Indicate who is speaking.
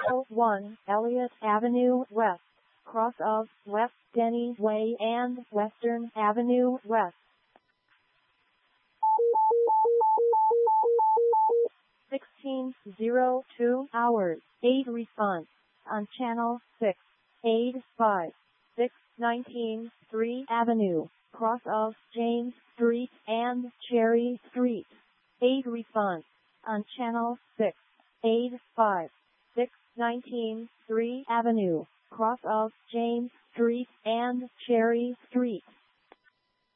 Speaker 1: 1 Elliott Avenue West, cross of West Denny Way and Western Avenue West. 16:02 hours, 8 response, on channel 6, 85619 3 Avenue, cross of James Street and Cherry Street. 8 response, on channel 6, 85619 3 Avenue, cross of James Street and Cherry Street.